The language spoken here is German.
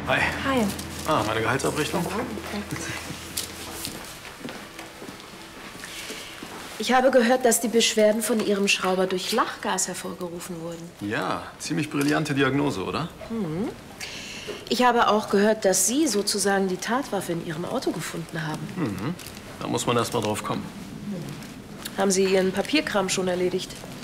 Hi. Hi. Ah, meine Gehaltsabrechnung? Ich habe gehört, dass die Beschwerden von Ihrem Schrauber durch Lachgas hervorgerufen wurden. Ja, ziemlich brillante Diagnose, oder? Ich habe auch gehört, dass Sie sozusagen die Tatwaffe in Ihrem Auto gefunden haben. Da muss man erst mal drauf kommen. Haben Sie Ihren Papierkram schon erledigt?